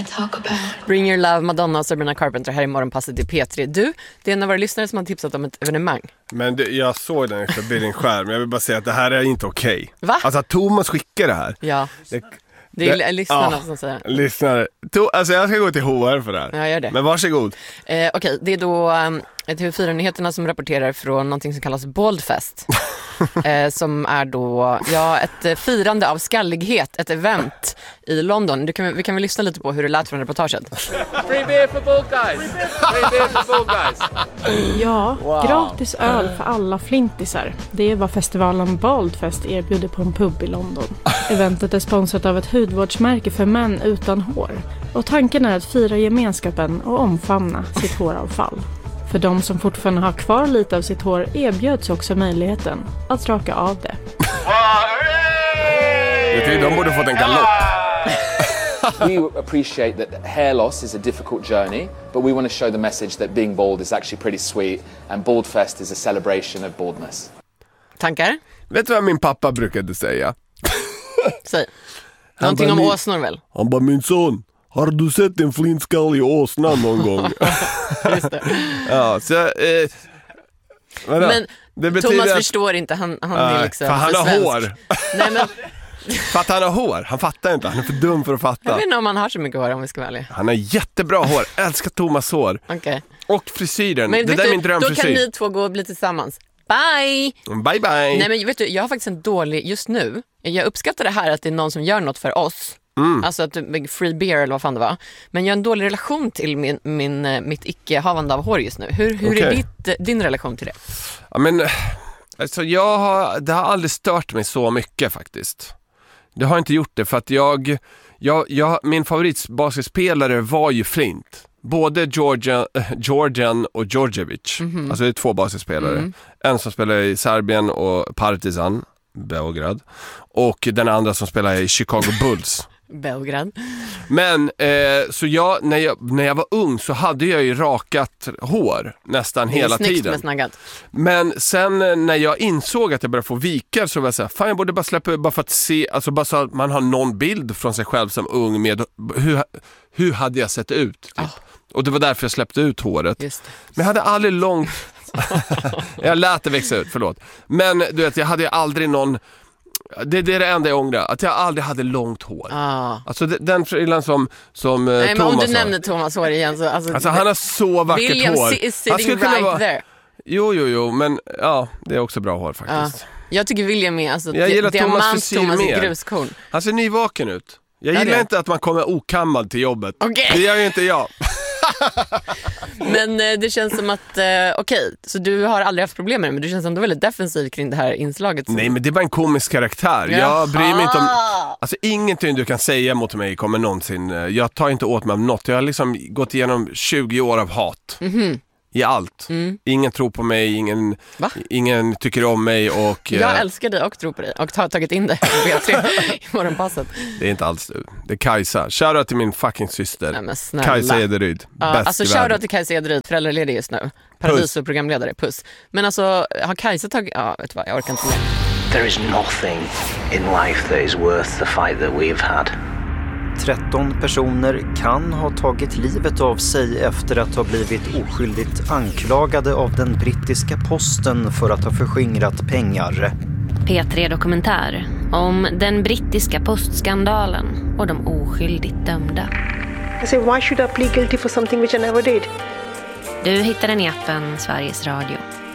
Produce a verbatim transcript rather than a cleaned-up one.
want to talk about. Bring Your Love, Madonna och Sabrina Carpenter här i morgonpasset i P tre. Du, det är en av våra lyssnare som har tipsat om ett evenemang. Men det, jag såg den efter bilden skärm. Jag vill bara säga att det här är inte okej. Okay. Va? Alltså att Thomas skickar det här. Ja, det, det är det, lyssnarna ja, som säger. Lyssnare. To, alltså jag ska gå till H R för det här. Ja, gör det. Men varsågod. Eh, Okej, okay, det är då um, T V fyra-nyheterna som rapporterar från någonting som kallas Baldfest. eh, som är då ja, ett firande av skallighet, ett event i London. Du kan, vi kan väl lyssna lite på hur det lät från reportaget. Free beer for bald guys. Free beer for bald guys. Ja, wow. Gratis öl för alla flintisar. Det är vad festivalen Baldfest erbjuder på en pub i London. Eventet är sponsrat av ett hudvårdsmärke för män utan hår. Och tanken är att fira gemenskapen och omfamna sitt håravfall. För de som fortfarande har kvar lite av sitt hår erbjöds också möjligheten att raka av det. Jag tycker de borde fått en galopp. We appreciate that hair loss is a difficult journey, but we want to show the message that being bald is actually pretty sweet, and Baldfest is a celebration of baldness. Tankar? Vet du vad min pappa brukade säga? Säg. Någonting om åsnor väl? Han bara, min son, har du sett en flintskallig åsna någon gång? Just det. Ja, så... Eh, men det betyder Thomas att, förstår inte, han, han äh, är liksom för han har svensk. hår. Nej, men... För att han har hår, han fattar inte, han är för dum för att fatta. Jag vet inte om han har så mycket hår om vi ska vara ärliga. Han har jättebra hår, älskar Thomas hår. Okay. Och frisyren, men det där är min drömfrisyr. Då kan ni två gå och bli tillsammans. Bye! Bye bye! Nej men vet du, jag har faktiskt en dålig, just nu, jag uppskattar det här att det är någon som gör något för oss. Mm. Alltså att free beer eller vad fan det var. Men jag har en dålig relation till min, min, mitt icke-havande av hår just nu. Hur, hur okay. är ditt, din relation till det? Ja men, alltså jag har, det har aldrig stört mig så mycket faktiskt. Det har inte gjort det för att jag, jag, jag min favoritbasketspelare var ju Flint. Både Georgia, äh, Georgian och Djordjevic. Mm-hmm. Alltså det är två basketspelare. Mm. En som spelar i Serbien och Partizan, Beograd. Och den andra som spelar i Chicago Bulls. Beograd. Men eh, så jag när, jag när jag var ung så hade jag ju rakat hår nästan hela tiden. Med snaggat. Men sen när jag insåg att jag började få vikar så var jag så här, fan jag borde bara släppa bara för att se, alltså bara så att man har någon bild från sig själv som ung med hur, hur hade jag sett ut typ. Oh. Och det var därför jag släppte ut håret. Just det. Men jag hade aldrig långt jag lät det växa ut, förlåt. Men du vet, jag hade aldrig någon. Det, det är det enda jag ångrar, att jag aldrig hade långt hår. Ah. Alltså den frillan som, som Nej, Thomas men om du har. nämner Thomas hår igen så, alltså, alltså han har så vackert William hår. William is sitting right vara... there. Jo, jo, jo, men ja, det är också bra hår faktiskt. Ah. Jag tycker William är alltså jag gillar diamant Thomas, Thomas i mer. gruskorn. Han ser nyvaken ut. Jag gillar det. inte att man kommer okammad till jobbet. Okay. Det gör ju inte jag. Men eh, det känns som att, eh, okej, okay, så du har aldrig haft problem med det, men du känns ändå väldigt defensiv kring det här inslaget. Så. Nej, men det är bara en komisk karaktär. Jaha. Jag bryr mig inte om, alltså ingenting du kan säga mot mig kommer någonsin, jag tar inte åt mig av något. Jag har liksom gått igenom tjugo år av hat. Mm-hmm. I allt. Mm. Ingen tror på mig, ingen, ingen tycker om mig och... Jag älskar dig och tror på dig och har tagit in det på B tre i morgonpasset. Det är inte alls du. Det är Kajsa. Shoutout till min fucking syster. Nej, Kajsa Ederyd. Ja, bäst alltså i världen. Shoutout till Kajsa Ederyd, föräldraledig just nu. Paradis och programledare, puss. Men alltså, har Kajsa tagit... Ja, vet du vad, jag orkar inte mer. There is nothing in life that is worth the fight that we've had. tretton personer kan ha tagit livet av sig efter att ha blivit oskyldigt anklagade av den brittiska posten för att ha förskingrat pengar. P tre Dokumentär om den brittiska postskandalen och de oskyldigt dömda. I say, why should I plead guilty for something which I never did? Du hittar den i appen Sveriges Radio.